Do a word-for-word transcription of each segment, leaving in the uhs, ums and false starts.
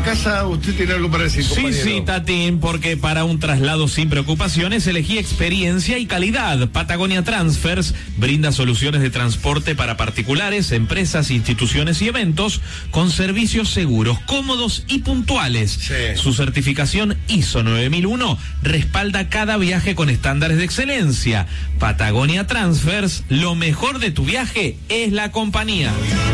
casa, usted tiene algo para decir, compañero. Sí, sí, Tatín, porque para un traslado sin preocupaciones elegí experiencia y calidad. Patagonia Transfers brinda soluciones de transporte para particulares, empresas, instituciones y eventos con servicios seguros, cómodos y puntuales. Sí. Su certificación I S O nueve mil uno respalda cada viaje con estándares de excelencia. Patagonia Transfers, lo mejor de tu viaje es la compañía.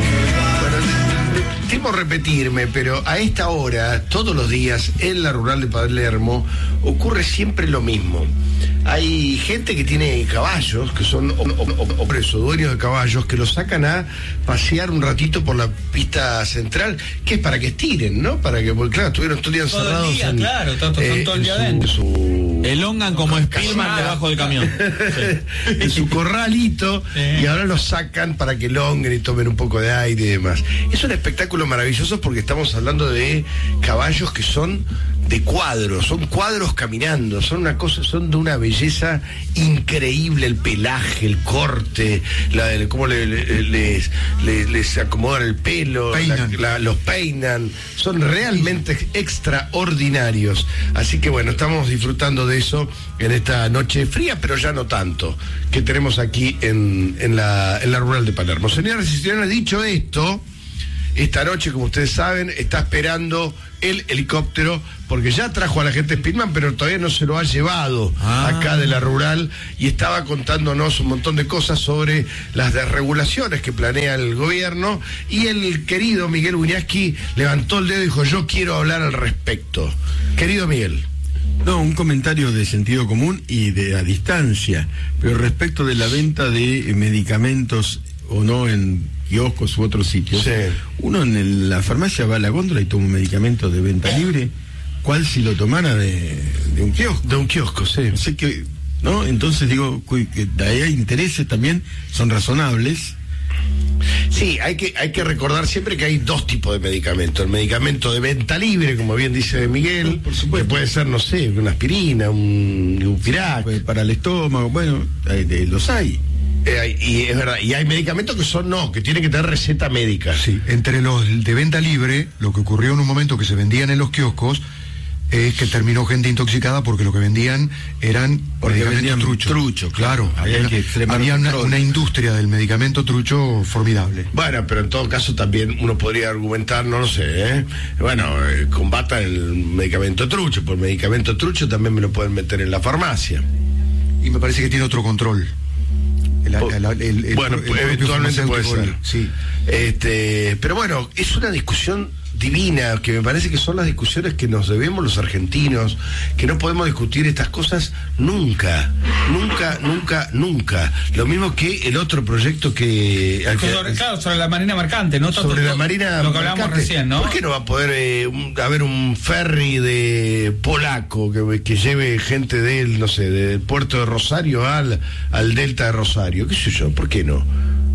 Temo repetirme, pero a esta hora, todos los días, en la rural de Palermo, ocurre siempre lo mismo. Hay gente que tiene caballos, que son hombres o dueños de caballos, que los sacan a pasear un ratito por la pista central, que es para que estiren, ¿no? Para que, porque claro, estuvieron todo el día encerrados. Todo el día, en, claro, tanto, eh, son todo el día adentro. Su... Elongan como Spielman debajo del camión. Sí. En su corralito, sí. Y ahora los sacan para que elonguen y tomen un poco de aire y demás. Es un espectáculo maravilloso porque estamos hablando de caballos que son de cuadros, son cuadros caminando, son una cosa, son de una belleza increíble, el pelaje, el corte, la, el, cómo le, le, les, les, les acomodan el pelo, peinan. La, la, los peinan, son realmente extraordinarios. Así que bueno, estamos disfrutando de eso en esta noche fría, pero ya no tanto, que tenemos aquí en, en, la, en la rural de Palermo. Señoras y señores, dicho esto, esta noche, como ustedes saben, está esperando el helicóptero, porque ya trajo a la gente Spielman, pero todavía no se lo ha llevado ah. acá de la rural, y estaba contándonos un montón de cosas sobre las desregulaciones que planea el gobierno, y el querido Miguel Wiñaski levantó el dedo y dijo, yo quiero hablar al respecto. Querido Miguel. No, un comentario de sentido común y de a distancia, pero respecto de la venta de medicamentos o no en kioscos u otros sitios, sí. Uno en el, la farmacia va a la góndola y toma un medicamento de venta libre, ¿cuál si lo tomara de, de un kiosco? De un kiosco, sí. No sé qué, ¿no? Entonces digo, que de ahí hay intereses también, son razonables. Sí, hay que, hay que recordar siempre que hay dos tipos de medicamentos. El medicamento de venta libre, como bien dice Miguel, no, por supuesto, que puede ser, no sé, una aspirina, un, un Pirac. Sí, para el estómago, bueno, eh, los hay. Eh, y es verdad, y hay medicamentos que son no, que tienen que tener receta médica. Sí, entre los de venta libre, lo que ocurrió en un momento que se vendían en los kioscos es que terminó gente intoxicada porque lo que vendían eran porque medicamentos truchos. Trucho, claro. Había, había, que había una, una industria del medicamento trucho formidable. Bueno, pero en todo caso también uno podría argumentar, no lo sé, ¿eh? Bueno, eh, combatan el medicamento trucho, por el medicamento trucho también me lo pueden meter en la farmacia. Y me parece que tiene otro control. El, el, el, el, bueno, el, el eventualmente puede ser. Sí. Este, pero bueno, es una discusión divina, que me parece que son las discusiones que nos debemos los argentinos, que no podemos discutir estas cosas nunca, nunca, nunca, nunca. Lo mismo que el otro proyecto que... Sobre, que claro, sobre la marina mercante, ¿no? Sobre Tanto, la marina lo que hablábamos mercante. Recién, ¿no? ¿Por qué no va a poder eh, un, haber un ferry de polaco que, que lleve gente del, no sé, del puerto de Rosario al, al delta de Rosario? ¿Qué sé yo? ¿Por qué no?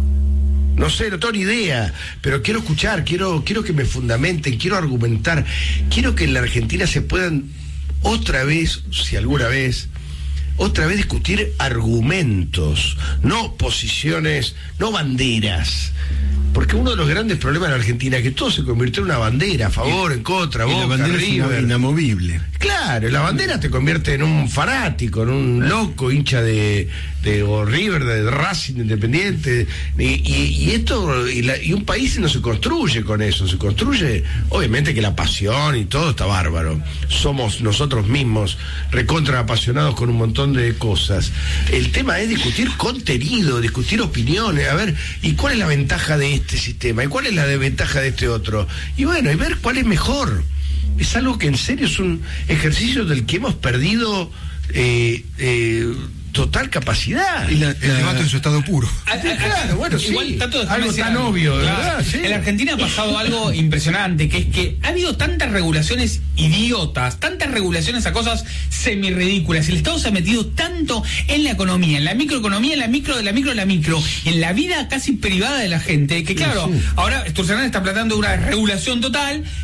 No sé, no tengo ni idea, pero quiero escuchar, quiero, quiero que me fundamenten, quiero argumentar, quiero que en la Argentina se puedan otra vez, si alguna vez, otra vez discutir argumentos, no posiciones, no banderas. Porque uno de los grandes problemas de la Argentina es que todo se convirtió en una bandera, a favor, en contra, Boca, la bandera River. Es inamovible. Claro, la bandera te convierte en un fanático, en un loco, hincha de, de o River, de Racing, Independiente, y, y, y esto, y, la, y un país no se construye con eso, se construye, obviamente que la pasión y todo está bárbaro. Somos nosotros mismos recontra apasionados con un montón de cosas. El tema es discutir contenido, discutir opiniones, a ver, ¿y cuál es la ventaja de este sistema? ¿Y cuál es la desventaja de este otro? Y bueno, y ver cuál es mejor. Es algo que en serio es un ejercicio del que hemos perdido eh, eh, total capacidad. Y la, el la... debate en su estado puro. Ah, claro, bueno, sí. Igual, tanto algo tan obvio, claro. ¿verdad? Sí. En la Argentina ha pasado algo impresionante, que es que ha habido tantas regulaciones idiotas, tantas regulaciones a cosas semi-ridículas. El Estado se ha metido tanto en la economía, en la microeconomía, en la micro, de la micro, de la micro, en la vida casi privada de la gente, que claro, sí, sí. Ahora Sturzenegger está planteando una regulación total,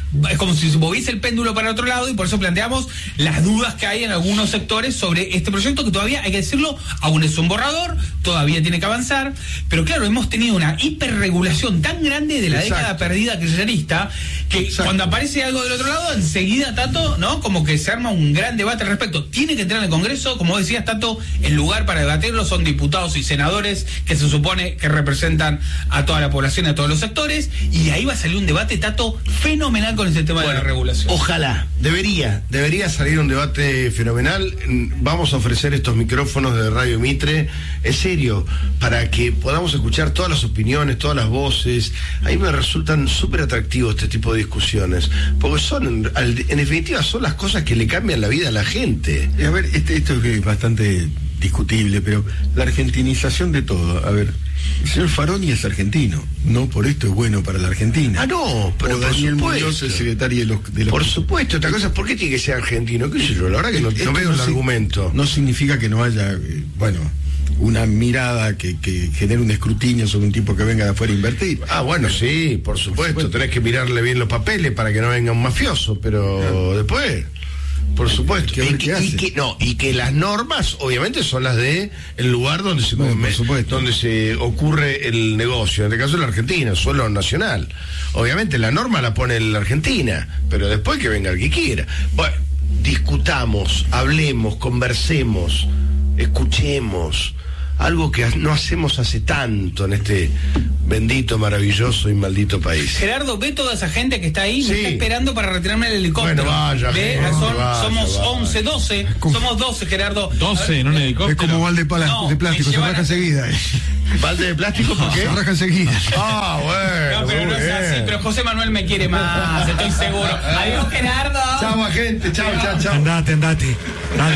es como si se moviese el péndulo para otro lado, y por eso planteamos las dudas que hay en algunos sectores sobre este proyecto, que todavía, hay que decirlo, aún es un borrador, todavía tiene que avanzar, pero claro, hemos tenido una hiperregulación tan grande de la Exacto. década perdida kirchnerista, que Exacto. cuando aparece algo del otro lado, enseguida, Tato, ¿no? Como que se arma un gran debate al respecto. Tiene que entrar en el Congreso, como decías, Tato, el lugar para debatirlo son diputados y senadores que se supone que representan a toda la población, a todos los sectores, y ahí va a salir un debate, Tato, fenomenal con ese tema bueno, de la regulación. Ojalá, debería, debería salir un debate fenomenal. Vamos a ofrecer estos micrófonos de Radio Mitre, en serio, para que podamos escuchar todas las opiniones, todas las voces. A mí me resultan súper atractivos este tipo de discusiones, porque son, en, en definitiva, son las cosas que le cambian la vida a la gente. A ver, este, esto es bastante discutible, pero la argentinización de todo, a ver, el señor Faroni es argentino, no por esto es bueno para la Argentina. Ah, no, pero o por Daniel supuesto. Muñoz, el secretario de los... De los... Por supuesto, esta cosa es, ¿por qué tiene que ser argentino? ¿Qué sé yo? La verdad que no, no veo no el si, argumento. No significa que no haya, eh, bueno, una mirada que, que genere un escrutinio sobre un tipo que venga de afuera a invertir. Ah, bueno, sí, por supuesto, por supuesto. Tenés que mirarle bien los papeles para que no venga un mafioso, pero ah. después... Por supuesto, y que, y que no, y que las normas obviamente son las de el lugar donde se bueno, come, donde se ocurre el negocio, en este caso la Argentina, suelo nacional. Obviamente la norma la pone la Argentina, pero después que venga el que quiera. Bueno, discutamos, hablemos, conversemos, escuchemos, algo que no hacemos hace tanto en este bendito, maravilloso y maldito país. Gerardo, ve toda esa gente que está ahí, sí. me está esperando para retirarme el helicóptero. Bueno, vaya, ve, gente, son, vaya, somos vaya. once, doce, somos doce, Gerardo. doce en un helicóptero. Es como balde de, no, de plástico, se raja a... enseguida. ¿Balde de plástico por qué? Se raja enseguida. Ah, bueno. No, pero no es así, pero José Manuel me quiere más, estoy seguro. Adiós, Gerardo. Chau, gente, chau, chau, chau. Andate, andate. Dale.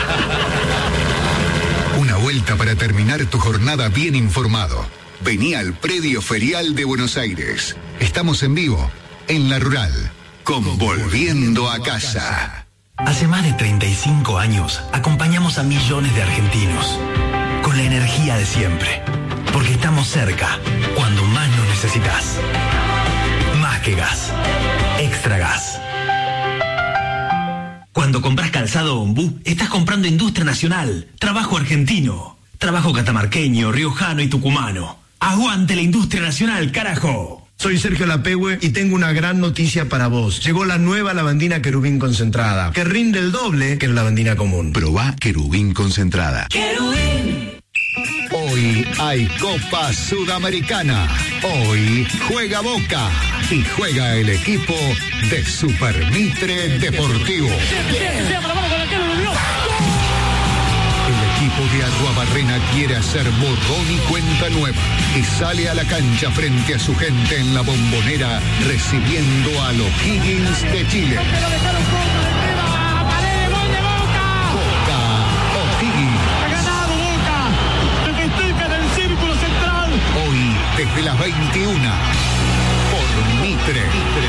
Una vuelta para terminar tu jornada bien informado. Vení al Predio Ferial de Buenos Aires. Estamos en vivo, en La Rural, con Volviendo a Casa. Hace más de treinta y cinco años acompañamos a millones de argentinos con la energía de siempre, porque estamos cerca cuando más nos necesitas. Más que gas, extra gas. Cuando compras calzado Ombú, estás comprando industria nacional, trabajo argentino, trabajo catamarqueño, riojano y tucumano. ¡Aguante la industria nacional, carajo! Soy Sergio Lapehue y tengo una gran noticia para vos. Llegó la nueva lavandina Querubín concentrada, que rinde el doble que la lavandina común. Probá Querubín concentrada. ¡Querubín! Hoy hay Copa Sudamericana. Hoy juega Boca y juega el equipo de Super Mitre Deportivo. El equipo de Arruabarrena quiere hacer borrón y cuenta nueva y sale a la cancha frente a su gente en la Bombonera recibiendo a los Higgins de Chile. Boca O'Higgins. Hoy, desde las veintiuna, por Mitre.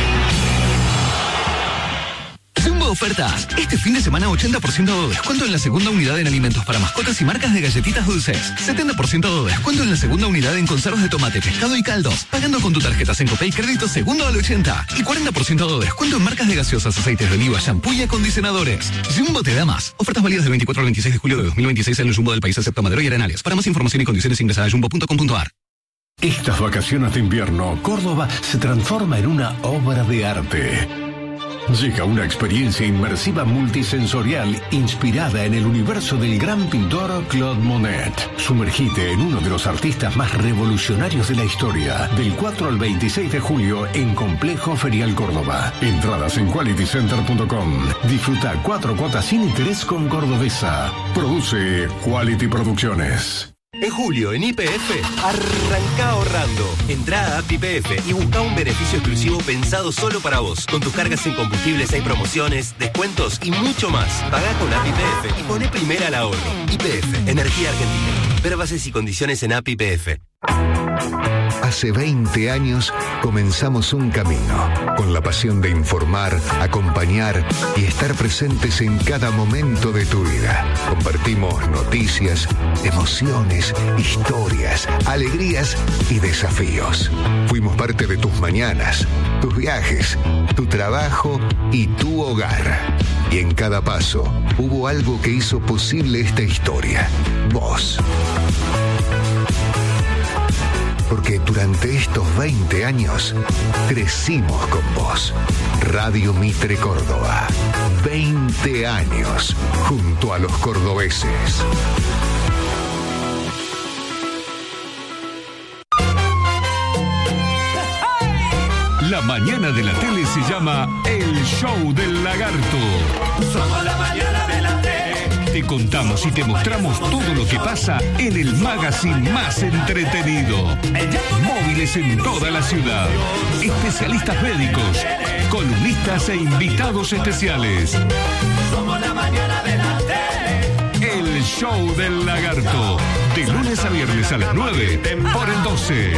Jumbo Ofertas. Este fin de semana ochenta por ciento de descuento en la segunda unidad en alimentos para mascotas y marcas de galletitas dulces. setenta por ciento de descuento en la segunda unidad en conservas de tomate, pescado y caldos. Pagando con tu tarjeta Sencopay Crédito segundo al ochenta. Y cuarenta por ciento de descuento en marcas de gaseosas, aceites de oliva, shampoo y acondicionadores. Jumbo te da más. Ofertas válidas del veinticuatro al veintiséis de julio de dos mil veintiséis en el Jumbo del país excepto Madero y Arenales. Para más información y condiciones ingresa a jumbo punto com punto a r. Estas vacaciones de invierno, Córdoba se transforma en una obra de arte. Llega una experiencia inmersiva multisensorial inspirada en el universo del gran pintor Claude Monet. Sumergite en uno de los artistas más revolucionarios de la historia. Del cuatro al veintiséis de julio en Complejo Ferial Córdoba. Entradas en quality center punto com. Disfruta cuatro cuotas sin interés con Cordobesa. Produce Quality Producciones. En julio, en Y P F, arranca ahorrando. Entrá a App Y P F y busca un beneficio exclusivo pensado solo para vos. Con tus cargas en combustibles hay promociones, descuentos y mucho más. Pagá con App Y P F y poné primera al ahorro. Y P F, Energía Argentina. Ver bases y condiciones en App Y P F. Hace veinte años comenzamos un camino, con la pasión de informar, acompañar y estar presentes en cada momento de tu vida. Compartimos noticias, emociones, historias, alegrías y desafíos. Fuimos parte de tus mañanas, tus viajes, tu trabajo y tu hogar. Y en cada paso hubo algo que hizo posible esta historia. Vos. Porque durante estos veinte años crecimos con vos. Radio Mitre Córdoba. veinte años junto a los cordobeses. La mañana de la tele se llama El Show del Lagarto. Somos la mañana de la tele. Te contamos y te mostramos todo lo que pasa en el magazine más entretenido. Móviles en toda la ciudad. Especialistas médicos, columnistas e invitados especiales. Somos la mañana de la tele. El Show del Lagarto. De lunes a viernes a las nueve por el doce.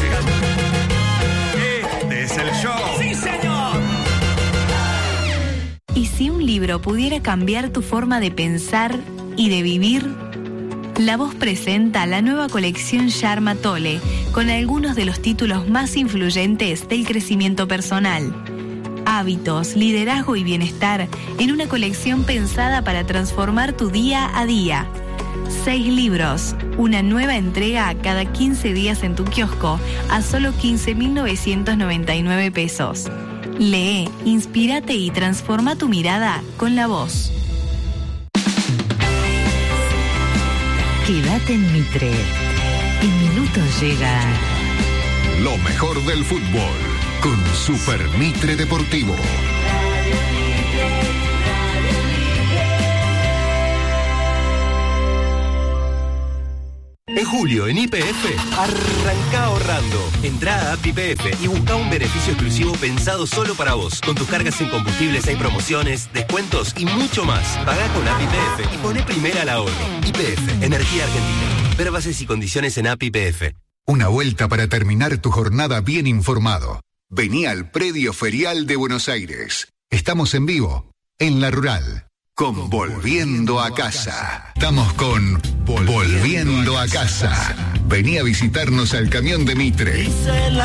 Este es el show. ¡Sí, señor! ¿Y si un libro pudiera cambiar tu forma de pensar y de vivir? La Voz presenta la nueva colección Sharma Tole, con algunos de los títulos más influyentes del crecimiento personal. Hábitos, liderazgo y bienestar en una colección pensada para transformar tu día a día. Seis libros, una nueva entrega cada quince días en tu kiosco a solo quince mil novecientos noventa y nueve pesos. Lee, inspírate y transforma tu mirada con La Voz. Quédate en Mitre. En minutos llega Lo mejor del fútbol con Super Mitre Deportivo. En julio, en Y P F, arranca ahorrando. Entrá a App Y P F y busca un beneficio exclusivo pensado solo para vos. Con tus cargas en combustibles hay promociones, descuentos y mucho más. Pagá con App Y P F y poné primera al ahorro. Y P F, Energía Argentina. Ver bases y condiciones en App Y P F. Una vuelta para terminar tu jornada bien informado. Vení al Predio Ferial de Buenos Aires. Estamos en vivo, en La Rural, con Volviendo a Casa. Estamos con Volviendo a Casa. Vení a visitarnos al camión de Mitre.